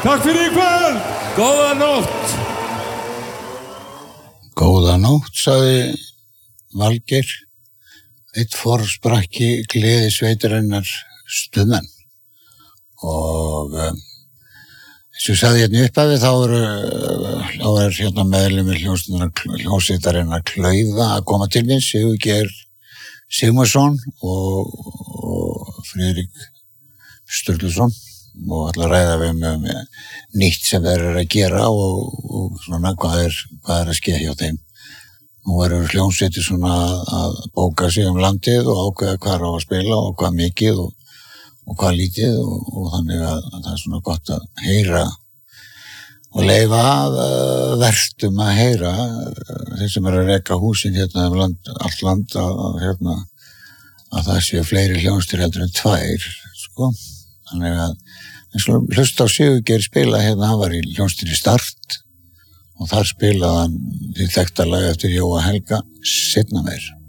Takk fyrir í kvöld. Góða nótt. Góða nótt, sagði Valgeir. Eitt forsprakki gleði sveitarinnar Stuðmenn. Og eins og sagði hérna upphafi, þá er hérna meðlimir hljómsveitarinnar Klaufa að koma til mér, Sigurgeir Sigmarsson og Friðrik Sturluson, og ætla að ræða við með nýtt sem þeir eru að gera og svona hvað er að ske hjá þeim. Nú eru hljómsveitir svona að bóka sig landið og ákveða hvað á að spila og hvað mikið og hvað lítið og þannig að það er svona gott að heyra og leyfa vertum að heyra þeir sem eru að reka húsin hérna allt land að það séu fleiri hljómsveitir heldur en 2, sko. Þannig að hlusta á Sigurgeir spila hérna, hann var í hljómsveitinni Start og þar spilaði hann því þekkta lag eftir Jóa Helga, Seinna meir.